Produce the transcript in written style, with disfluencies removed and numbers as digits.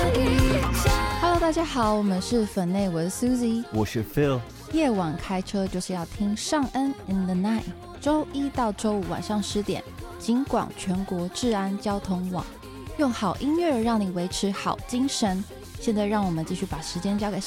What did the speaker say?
Hello， 大家好，我们是粉内，我是 Suzy， 我是 Phil。 夜晚开车就是要听尚恩 in the night， 周一到周五晚上10点，警广全国治安交通网，用好音乐让你维持好精神。现在让我们继续把时间交给